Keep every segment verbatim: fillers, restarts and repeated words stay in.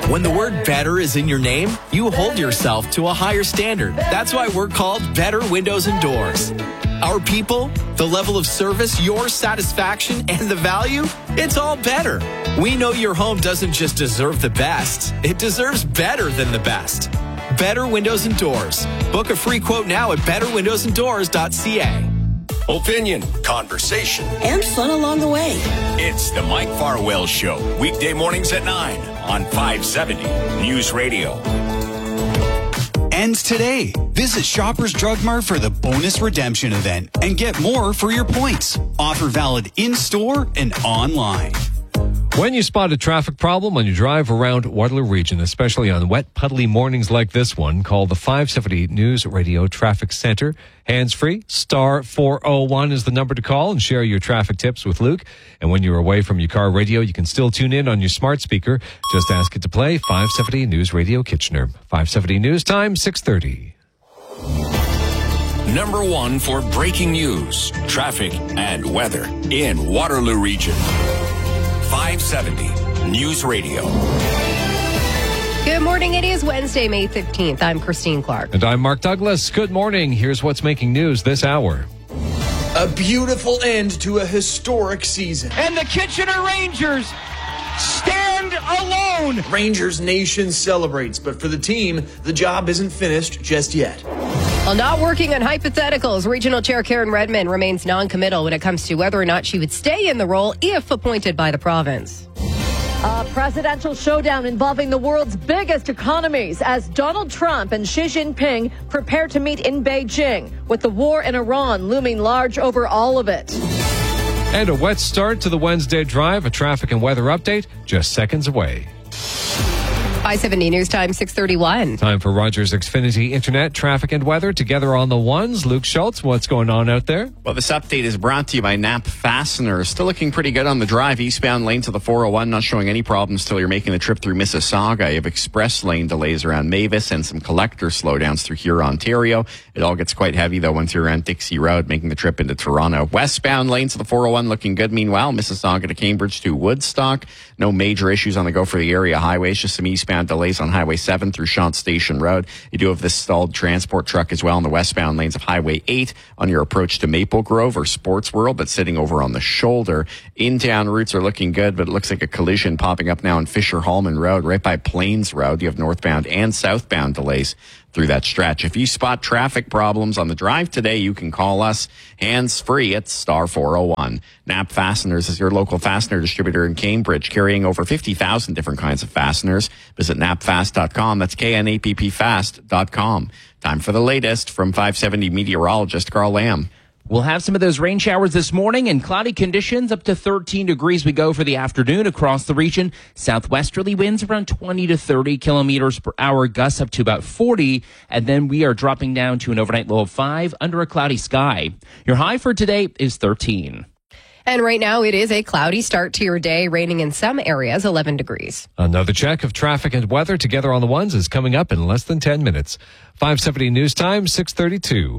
When the word better is in your name, you hold yourself to a higher standard. That's why we're called Better Windows and Doors. Our people, the level of service, your satisfaction, and the value, it's all better. We know your home doesn't just deserve the best, it deserves better than the best. Better Windows and Doors. Book a free quote now at better windows and doors dot c a. Opinion, conversation, and fun along the way. It's the Mike Farwell Show, weekday mornings at nine on five seventy News Radio. Ends today. Visit Shoppers Drug Mart for the bonus redemption event and get more for your points. Offer valid in-store and online. When you spot a traffic problem on your drive around Waterloo Region, especially on wet, puddly mornings like this one, call the five seventy News Radio Traffic Center. Hands-free, star four oh one is the number to call and share your traffic tips with Luke. And when you're away from your car radio, you can still tune in on your smart speaker. Just ask it to play five seventy News Radio Kitchener. five seventy News Time, six thirty. Number one for breaking news, traffic, and weather in Waterloo Region. five seventy News Radio. Good morning. It is Wednesday, May fifteenth. I'm Christine Clark. And I'm Mark Douglas. Good morning. Here's what's making news this hour. A beautiful end to a historic season. And the Kitchener Rangers stand alone. Rangers Nation celebrates, but for the team, the job isn't finished just yet. While not working on hypotheticals, Regional Chair Karen Redmond remains non-committal when it comes to whether or not she would stay in the role if appointed by the province. A presidential showdown involving the world's biggest economies as Donald Trump and Xi Jinping prepare to meet in Beijing, with the war in Iran looming large over all of it. And a wet start to the Wednesday drive, a traffic and weather update just seconds away. five seventy News Time, six thirty-one. Time for Rogers Xfinity Internet, traffic and weather together on the ones. Luke Schultz, what's going on out there? Well, this update is brought to you by Knapp Fasteners. Still looking pretty good on the drive. Eastbound lane to the four oh one, not showing any problems till you're making the trip through Mississauga. You have express lane delays around Mavis and some collector slowdowns through Huron, Ontario. It all gets quite heavy, though, once you're around Dixie Road, making the trip into Toronto. Westbound lane to the four oh one looking good. Meanwhile, Mississauga to Cambridge to Woodstock. No major issues on the go for the area highways, just some eastbound delays on Highway seven through Shant Station Road. You do have this stalled transport truck as well in the westbound lanes of Highway eight on your approach to Maple Grove or Sports World, that's sitting over on the shoulder. In-town routes are looking good, but it looks like a collision popping up now on Fisher-Hallman Road, right by Plains Road. You have northbound and southbound delays through that stretch. If you spot traffic problems on the drive today, you can call us hands-free at star four oh one. Knapp Fasteners is your local fastener distributor in Cambridge, carrying over fifty thousand different kinds of fasteners. Visit knapp fast dot com. That's K N A P P fast dot com. Time for the latest from five seventy meteorologist Carl Lamb. We'll have some of those rain showers this morning and cloudy conditions up to thirteen degrees we go for the afternoon across the region. Southwesterly winds around twenty to thirty kilometers per hour, gusts up to about forty. And then we are dropping down to an overnight low of five under a cloudy sky. Your high for today is thirteen. And right now it is a cloudy start to your day, raining in some areas, eleven degrees. Another check of traffic and weather together on the ones is coming up in less than ten minutes. five seventy News Time, six thirty-two.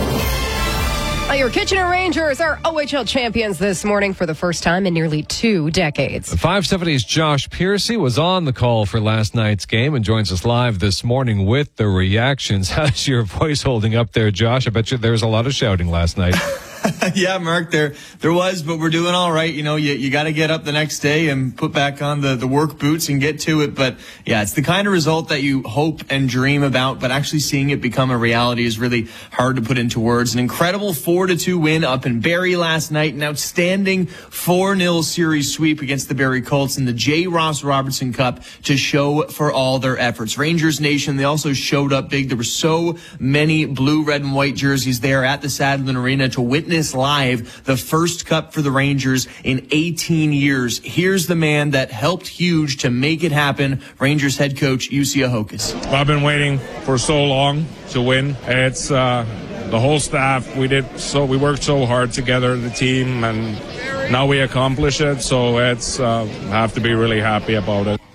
Your Kitchener Rangers are O H L champions this morning for the first time in nearly two decades. five seventy's Josh Piercy was on the call for last night's game and joins us live this morning with the reactions. How's your voice holding up there, Josh? I bet you there was a lot of shouting last night. Yeah, Mark, there there was, but we're doing all right. You know, you, you got to get up the next day and put back on the, the work boots and get to it. But, yeah, it's the kind of result that you hope and dream about, but actually seeing it become a reality is really hard to put into words. An incredible four to two win up in Barrie last night, an outstanding four nil series sweep against the Barrie Colts in the J. Ross Robertson Cup to show for all their efforts. Rangers Nation, they also showed up big. There were so many blue, red, and white jerseys there at the Sadlin Arena to witness live the first cup for the Rangers in eighteen years. Here's the man that helped huge to make it happen, Rangers head coach Jussi Ahokas. I've been waiting for so long to win. It's uh, the whole staff. We did so. We worked so hard together, the team, and now we accomplish it. So it's uh, have to be really happy about it.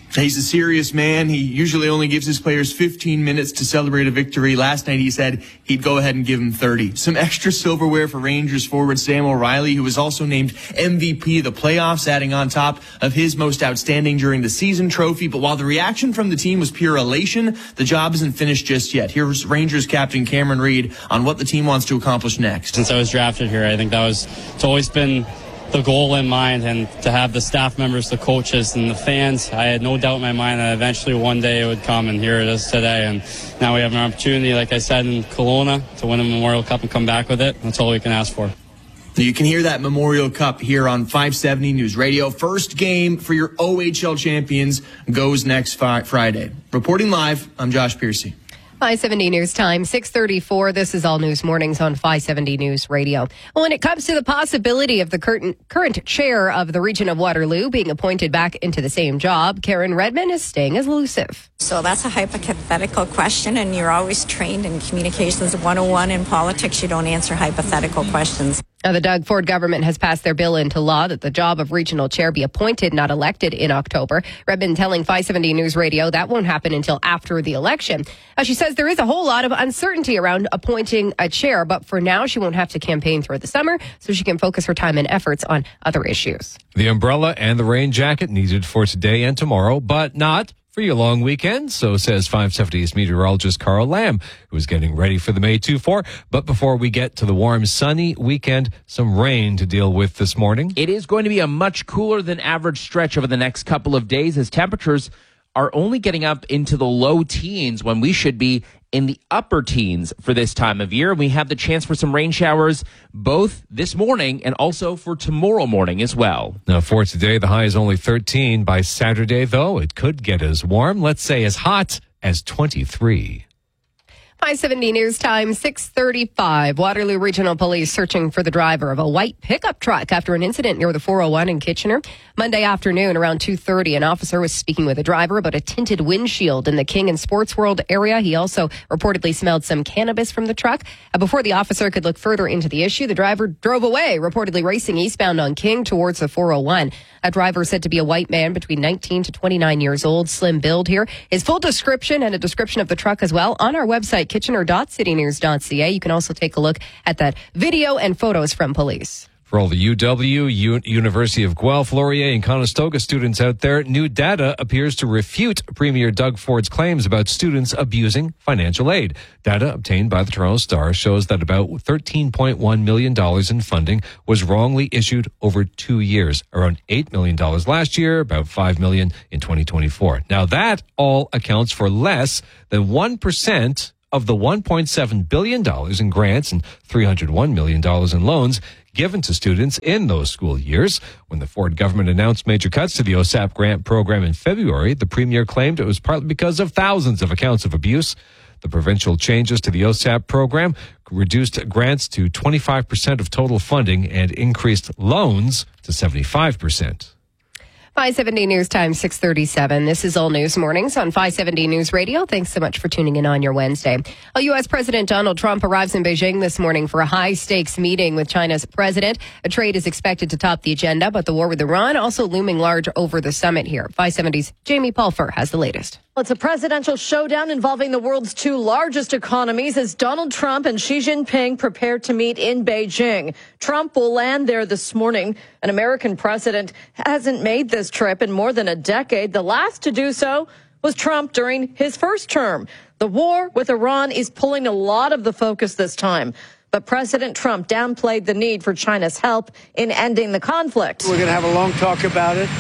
He's a serious man. He usually only gives his players fifteen minutes to celebrate a victory. Last night he said he'd go ahead and give them thirty. Some extra silverware for Rangers forward Sam O'Reilly, who was also named M V P of the playoffs, adding on top of his most outstanding during the season trophy. But while the reaction from the team was pure elation, the job isn't finished just yet. Here's Rangers captain Cameron Reid on what the team wants to accomplish next. Since I was drafted here, I think that was, it's always been the goal in mind, and to have the staff members, the coaches, and the fans, I had no doubt in my mind that eventually one day it would come, and here it is today. And now we have an opportunity, like I said, in Kelowna to win a Memorial Cup and come back with it. That's all we can ask for. You can hear that Memorial Cup here on five seventy News Radio. First game for your O H L champions goes next fi- Friday. Reporting live, I'm Josh Piercy. five seventy News Time, six thirty-four. This is All News Mornings on five seventy News Radio. Well, when it comes to the possibility of the current, current chair of the region of Waterloo being appointed back into the same job, Karen Redmond is staying elusive. So that's a hypothetical question, and you're always trained in Communications one oh one. In politics, you don't answer hypothetical questions. Now, the Doug Ford government has passed their bill into law that the job of regional chair be appointed, not elected, in October. Redmond telling five seventy News Radio that won't happen until after the election. Now, she says there is a whole lot of uncertainty around appointing a chair, but for now she won't have to campaign through the summer, so she can focus her time and efforts on other issues. The umbrella and the rain jacket needed for today and tomorrow, but not for your long weekend, so says five seventy's meteorologist Carl Lamb, who is getting ready for the May two four. But before we get to the warm, sunny weekend, some rain to deal with this morning. It is going to be a much cooler than average stretch over the next couple of days as temperatures are only getting up into the low teens when we should be in the upper teens for this time of year. We have the chance for some rain showers both this morning and also for tomorrow morning as well. Now, for today, the high is only thirteen. By Saturday, though, it could get as warm, let's say as hot as twenty-three. five seventy News Time, six thirty-five. Waterloo Regional Police searching for the driver of a white pickup truck after an incident near the four oh one in Kitchener. Monday afternoon around two thirty, an officer was speaking with a driver about a tinted windshield in the King and Sports World area. He also reportedly smelled some cannabis from the truck. Uh, before the officer could look further into the issue, the driver drove away, reportedly racing eastbound on King towards the four oh one. A driver said to be a white man between nineteen to twenty-nine years old, slim build here. His full description and a description of the truck as well on our website, kitchener dot city news dot c a. You can also take a look at that video and photos from police. For all the U W, U- University of Guelph, Laurier, and Conestoga students out there, new data appears to refute Premier Doug Ford's claims about students abusing financial aid. Data obtained by the Toronto Star shows that about thirteen point one million dollars in funding was wrongly issued over two years, around eight million dollars last year, about five million dollars in twenty twenty-four. Now, that all accounts for less than one percent of the one point seven billion dollars in grants and three hundred one million dollars in loans given to students in those school years. When the Ford government announced major cuts to the O S A P grant program in February, the premier claimed it was partly because of thousands of accounts of abuse. The provincial changes to the O S A P program reduced grants to twenty-five percent of total funding and increased loans to seventy-five percent. five seventy News Time, six thirty-seven. This is All News Mornings on five seventy News Radio. Thanks so much for tuning in on your Wednesday. Well, U S. President Donald Trump arrives in Beijing this morning for a high-stakes meeting with China's president. A trade is expected to top the agenda, but the war with Iran also looming large over the summit here. five seventy's Jamie Pulfer has the latest. It's a presidential showdown involving the world's two largest economies as Donald Trump and Xi Jinping prepare to meet in Beijing. Trump will land there this morning. An American president hasn't made this trip in more than a decade. The last to do so was Trump during his first term. The war with Iran is pulling a lot of the focus this time. But President Trump downplayed the need for China's help in ending the conflict. We're going to have a long talk about it.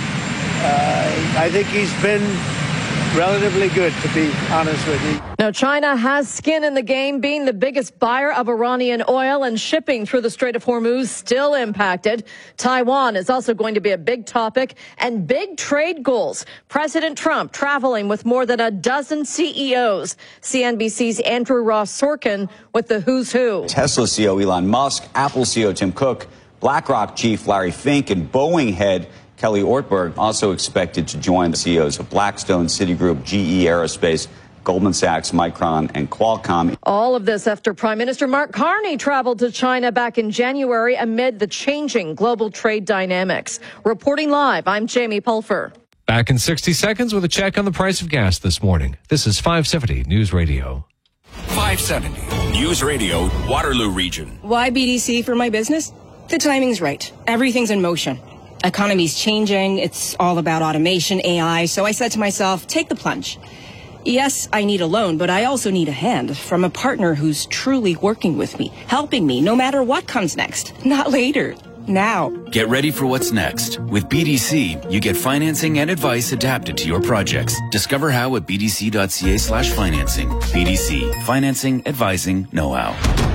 Uh, I think he's been relatively good, to be honest with you. Now, China has skin in the game, being the biggest buyer of Iranian oil, and shipping through the Strait of Hormuz still impacted. Taiwan is also going to be a big topic, and big trade goals. President Trump traveling with more than a dozen C E Os. C N B C's Andrew Ross Sorkin with the who's who. Tesla C E O Elon Musk, Apple C E O Tim Cook, BlackRock chief Larry Fink, and Boeing head Kelly Ortberg also expected to join the C E Os of Blackstone, Citigroup, G E Aerospace, Goldman Sachs, Micron, and Qualcomm. All of this after Prime Minister Mark Carney traveled to China back in January amid the changing global trade dynamics. Reporting live, I'm Jamie Pulfer. Back in sixty seconds with a check on the price of gas this morning. This is five seventy News Radio. five seventy News Radio, Waterloo Region. Why B D C for my business? The timing's right. Everything's in motion. Economy's changing. It's all about automation, A I. So I said to myself, take the plunge. Yes, I need a loan, but I also need a hand from a partner who's truly working with me, helping me no matter what comes next. Not later. Now. Get ready for what's next. With B D C, you get financing and advice adapted to your projects. Discover how at bdc.ca slash financing. B D C, financing, advising, know-how.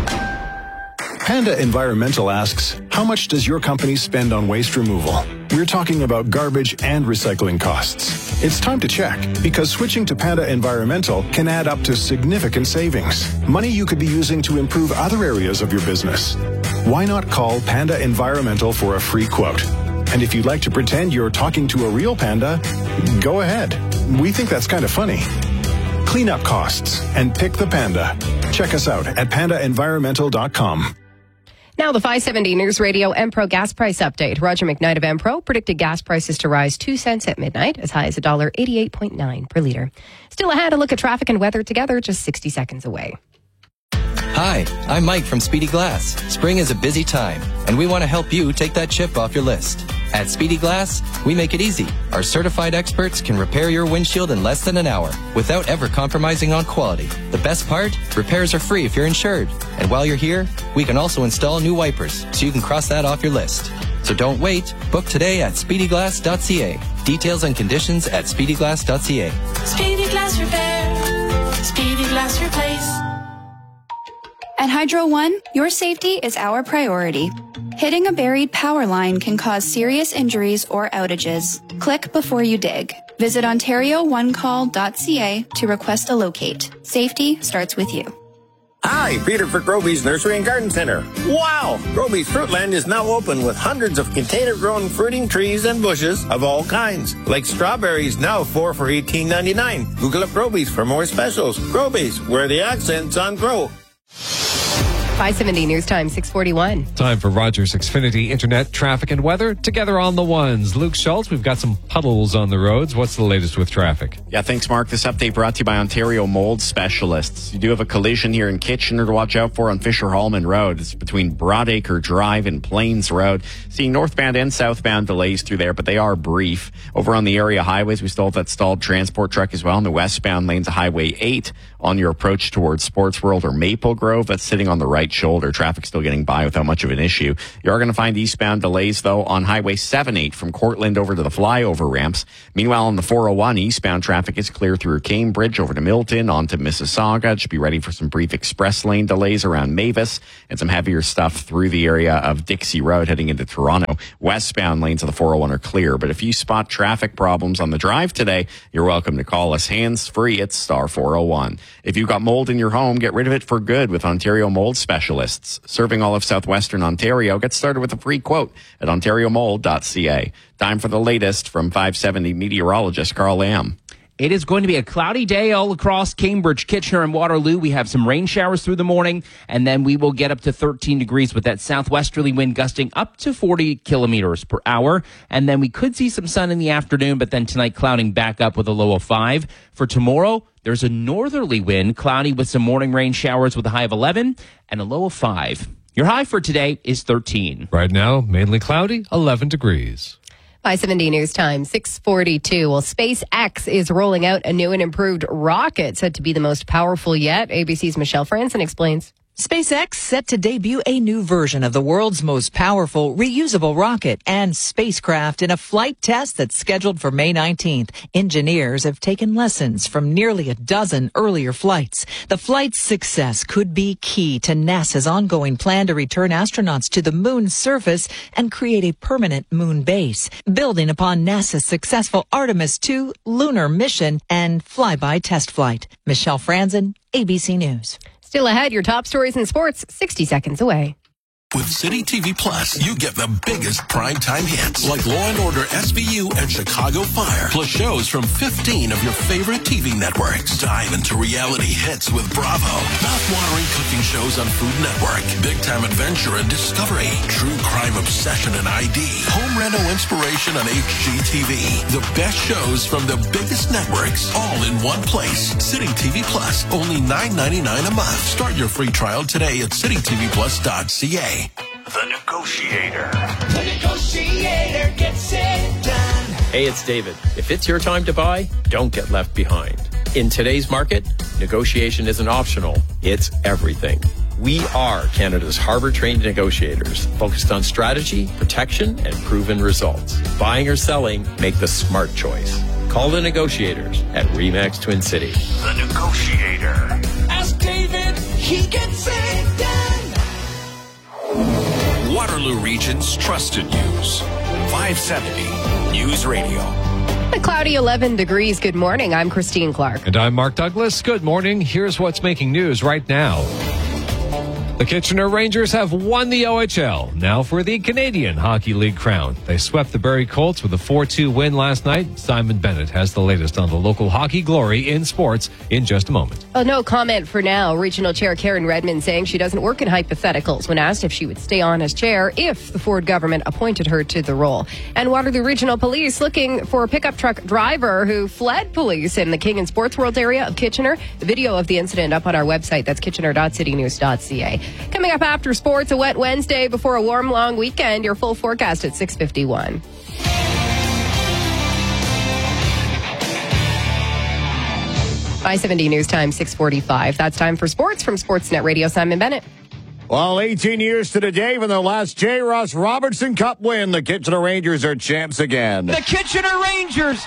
Panda Environmental asks, how much does your company spend on waste removal? We're talking about garbage and recycling costs. It's time to check, because switching to Panda Environmental can add up to significant savings. Money you could be using to improve other areas of your business. Why not call Panda Environmental for a free quote? And if you'd like to pretend you're talking to a real panda, go ahead. We think that's kind of funny. Clean up costs and pick the panda. Check us out at panda environmental dot com. Now the five seventy News Radio Empro gas price update. Roger McKnight of Empro predicted gas prices to rise two cents at midnight, as high as one dollar eighty-eight point nine per liter. Still ahead, a look at traffic and weather together just sixty seconds away. Hi, I'm Mike from Speedy Glass. Spring is a busy time, and we want to help you take that chip off your list. At Speedy Glass, we make it easy. Our certified experts can repair your windshield in less than an hour without ever compromising on quality. The best part? Repairs are free if you're insured. And while you're here, we can also install new wipers so you can cross that off your list. So don't wait. Book today at speedy glass dot c a. Details and conditions at speedy glass dot c a. Speedy Glass Repair. Speedy Glass Replace. At Hydro One, your safety is our priority. Hitting a buried power line can cause serious injuries or outages. Click before you dig. Visit ontario one call dot c a to request a locate. Safety starts with you. Hi, Peter for Groby's Nursery and Garden Center. Wow! Groby's Fruitland is now open with hundreds of container-grown fruiting trees and bushes of all kinds. Like strawberries, now four for eighteen ninety-nine. Google up Groby's for more specials. Groby's, where the accent's on grow. five seventy News Time, six forty-one. Time for Rogers Xfinity Internet, traffic, and weather. Together on the ones. Luke Schultz, we've got some puddles on the roads. What's the latest with traffic? Yeah, thanks, Mark. This update brought to you by Ontario Mold Specialists. You do have a collision here in Kitchener to watch out for on Fisher-Hallman Road. It's between Broadacre Drive and Plains Road. Seeing northbound and southbound delays through there, but they are brief. Over on the area highways, we still have that stalled transport truck as well. In the westbound lanes of Highway eight on your approach towards Sports World or Maple Grove. That's sitting on the right shoulder. Traffic still getting by without much of an issue. You are going to find eastbound delays, though, on Highway seven eight from Cortland over to the flyover ramps. Meanwhile, on the four oh one, eastbound traffic is clear through Cambridge over to Milton, onto Mississauga. Should be ready for some brief express lane delays around Mavis and some heavier stuff through the area of Dixie Road heading into Toronto. Westbound lanes of the four oh one are clear, but if you spot traffic problems on the drive today, you're welcome to call us hands-free at star four oh one. If you've got mold in your home, get rid of it for good with Ontario Mold Specialists. Serving all of southwestern Ontario. Get started with a free quote at ontario mold dot c a. Time for the latest from five seventy meteorologist Carl Lamb. It is going to be a cloudy day all across Cambridge, Kitchener, and Waterloo. We have some rain showers through the morning, and then we will get up to thirteen degrees with that southwesterly wind gusting up to forty kilometers per hour. And then we could see some sun in the afternoon, but then tonight clouding back up with a low of five. For tomorrow, there's a northerly wind, cloudy with some morning rain showers with a high of eleven and a low of five. Your high for today is thirteen. Right now, mainly cloudy, eleven degrees. five seventy News Time, six forty-two. Well, SpaceX is rolling out a new and improved rocket said to be the most powerful yet. A B C's Michelle Franzen explains. SpaceX set to debut a new version of the world's most powerful reusable rocket and spacecraft in a flight test that's scheduled for May nineteenth. Engineers have taken lessons from nearly a dozen earlier flights. The flight's success could be key to NASA's ongoing plan to return astronauts to the moon's surface and create a permanent moon base, building upon NASA's successful Artemis two lunar mission and flyby test flight. Michelle Franzen, A B C News. Still ahead, your top stories in sports, sixty seconds away. With City T V Plus, you get the biggest primetime hits like Law and Order S V U and Chicago Fire, plus shows from fifteen of your favorite T V networks. Dive into reality hits with Bravo, mouth-watering cooking shows on Food Network, big-time adventure and discovery, true crime obsession and I D, home reno inspiration on H G T V. The best shows from the biggest networks, all in one place. City T V Plus, only nine ninety-nine a month. Start your free trial today at city t v plus dot c a. The Negotiator. The Negotiator gets it done. Hey, it's David. If it's your time to buy, don't get left behind. In today's market, negotiation isn't optional. It's everything. We are Canada's Harvard-trained negotiators, focused on strategy, protection, and proven results. Buying or selling, make the smart choice. Call the negotiators at RE/MAX Twin City. The Negotiator. Ask David, he gets it done. Waterloo Region's trusted news. five seventy News Radio. A cloudy eleven degrees. Good morning. I'm Christine Clark. And I'm Mark Douglas. Good morning. Here's what's making news right now. The Kitchener Rangers have won the O H L, now for the Canadian Hockey League crown. They swept the Barrie Colts with a four two win last night. Simon Bennett has the latest on the local hockey glory in sports in just a moment. Well, no comment for now. Regional Chair Karen Redmond saying she doesn't work in hypotheticals when asked if she would stay on as chair if the Ford government appointed her to the role. And Waterloo Regional Police looking for a pickup truck driver who fled police in the King and Sports World area of Kitchener. The video of the incident up on our website. That's kitchener dot city news dot c a. Coming up after sports, a wet Wednesday before a warm, long weekend. Your full forecast at six fifty-one. five seventy News Time, six forty-five. That's time for sports from Sportsnet Radio. Simon Bennett. Well, eighteen years to the day from their last J. Ross Robertson Cup win, the Kitchener Rangers are champs again. The Kitchener Rangers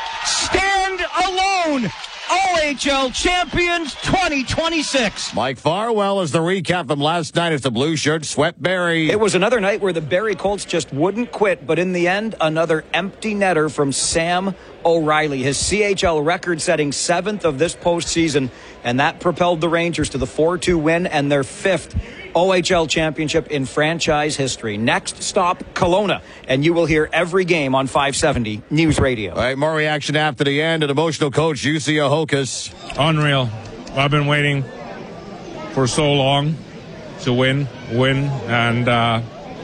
stand alone. O H L champions twenty twenty-six. Mike Farwell is the recap from last night as the Blue Shirts swept Barrie. It was another night where the Barrie Colts just wouldn't quit, but in the end, another empty netter from Sam O'Reilly, his C H L record-setting seventh of this postseason, and that propelled the Rangers to the four two win and their fifth O H L championship in franchise history. Next stop, Kelowna, and you will hear every game on five seventy News Radio. All right, more reaction after the end. An emotional coach, Jussi Ahokas. Unreal. I've been waiting for so long to win, win, and uh,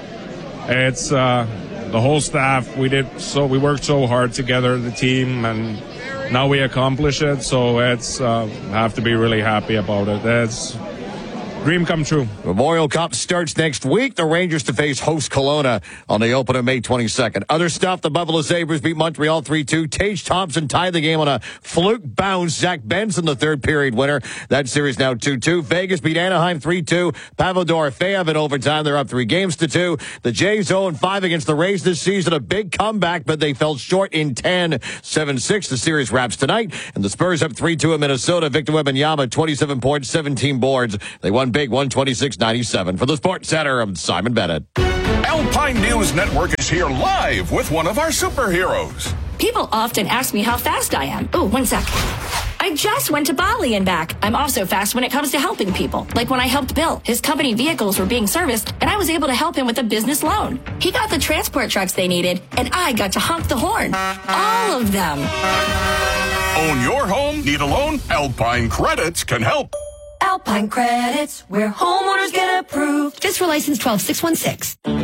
it's uh, the whole staff. We did so. We worked so hard together, the team, and now we accomplish it. So it's uh, have to be really happy about it. It's dream come true. Memorial Cup starts next week. The Rangers to face host Kelowna on the opener May twenty-second. Other stuff, the Buffalo Sabres beat Montreal three two. Tage Thompson tied the game on a fluke bounce. Zach Benson, the third period winner. That series now two two. Vegas beat Anaheim three two. Pavel Dorofeyev in overtime. They're up three games to two. The Jays oh and five against the Rays this season. A big comeback, but they fell short in ten. seven six. The series wraps tonight. And the Spurs up three two in Minnesota. Victor Wembanyama, twenty-seven points, seventeen boards. They won big, one twenty-six ninety-seven. For the Sports Center, I'm Simon Bennett. Alpine News Network is here live with one of our superheroes. People often ask me how fast I am. Oh, one sec. I just went to Bali and back. I'm also fast when it comes to helping people. Like when I helped Bill. His company vehicles were being serviced, and I was able to help him with a business loan. He got the transport trucks they needed, and I got to honk the horn. All of them. Own your home? Need a loan? Alpine Credits can help. Alpine Credits, where homeowners get approved. Just for license twelve six one six.